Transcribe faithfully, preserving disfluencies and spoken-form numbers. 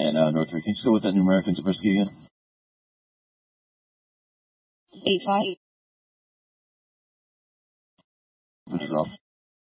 and uh, North three. Can you just go with that numeric and Zabriskie again? Eight five.